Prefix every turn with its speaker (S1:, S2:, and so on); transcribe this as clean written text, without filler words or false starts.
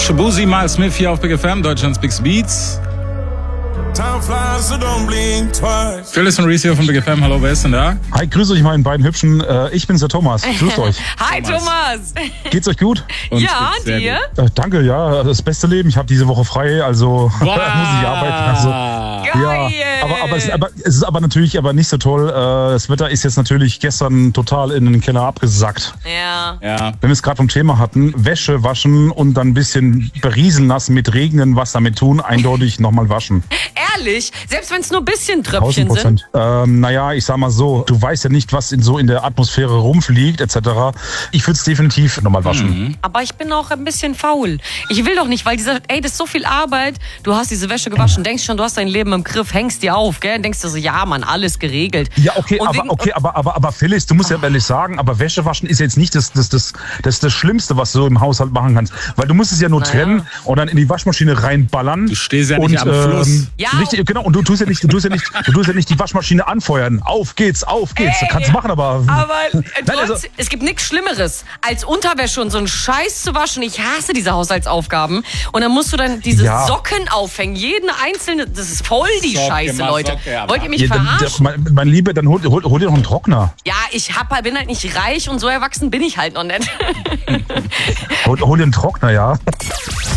S1: Shabuzi, Miles Smith hier auf Big FM, Deutschlands Big Beats. Phyllis und Reese hier von Big FM. Hallo, wer ist denn da?
S2: Hi, grüß euch meine beiden Hübschen. Ich bin's, der Thomas. Grüßt euch.
S3: Hi, Thomas.
S2: Geht's euch gut?
S3: Ja, dir?
S2: Danke, ja. Das beste Leben. Ich habe diese Woche frei, also muss ich arbeiten. Also,
S3: Geil.
S2: ja, es ist aber natürlich nicht so toll. Das Wetter ist jetzt natürlich gestern total in den Keller abgesackt.
S3: Ja.
S2: Wenn wir es gerade vom Thema hatten, Wäsche waschen und dann ein bisschen berieseln lassen mit Regen, was damit tun, eindeutig nochmal waschen.
S3: Ehrlich? Selbst wenn es nur ein bisschen Tröpfchen
S2: 1000%.
S3: sind?
S2: Naja, ich sag mal so, du weißt ja nicht, was in der Atmosphäre rumfliegt, etc. Ich würde es definitiv nochmal waschen.
S3: Aber ich bin auch ein bisschen faul. Ich will doch nicht, weil das ist so viel Arbeit. Du hast diese Wäsche gewaschen, denkst schon, du hast dein Leben im Griff, hängst dir auf, gell? Denkst du so, ja, Mann, alles geregelt.
S2: Ja, aber Phyllis, du musst ja ehrlich sagen, aber Wäsche waschen ist jetzt nicht das Schlimmste, was du im Haushalt machen kannst. Weil du musst es ja nur trennen und dann in die Waschmaschine reinballern.
S1: Du stehst ja nicht am Fluss.
S3: Ja.
S2: Richtig, genau, und du tust ja nicht die Waschmaschine anfeuern. Auf geht's. Kannst du machen, aber
S3: es gibt nichts Schlimmeres, als Unterwäsche und so einen Scheiß zu waschen. Ich hasse diese Haushaltsaufgaben. Und dann musst du dann diese Socken aufhängen. Jeden einzelne, das ist voll die Scheiße, Leute.
S1: Socke,
S3: Wollt ihr mich verarschen?
S2: mein Lieber, dann hol dir noch einen Trockner.
S3: Ja, bin halt nicht reich und so erwachsen bin ich halt noch nicht.
S2: Hol dir einen Trockner, ja.